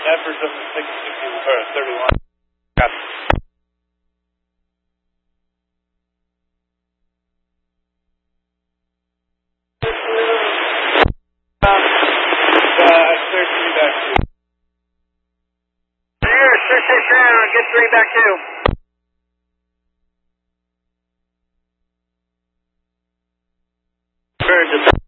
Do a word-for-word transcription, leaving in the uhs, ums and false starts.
Efforts of the six sixty, or thirty-one. Got it. Um, uh, clear three back two. Here, six six round, get three back two. Very good.